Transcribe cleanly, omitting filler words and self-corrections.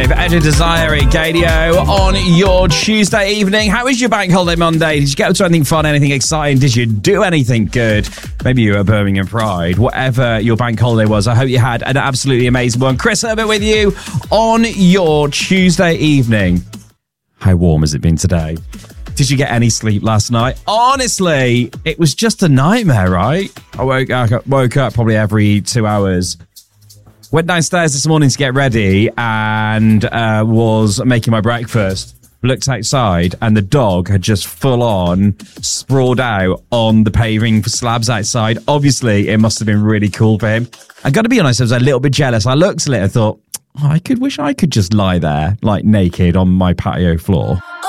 5, Edge Desire, Gadio on your Tuesday evening. How is your bank holiday Monday? Did you get up to anything fun, anything exciting? Did you do anything good? Maybe you were Birmingham Pride. Whatever your bank holiday was, I hope you had an absolutely amazing one. Chris Herbert with you on your Tuesday evening. How warm has it been today? Did you get any sleep last night? Honestly, it was just a nightmare, right? I woke up probably every 2 hours. Went downstairs this morning to get ready and was making my breakfast. Looked outside and the dog had just full on sprawled out on the paving slabs outside. Obviously, it must have been really cool for him. I got to be honest, I was a little bit jealous. I looked at it and thought, I wish I could just lie there, like naked on my patio floor.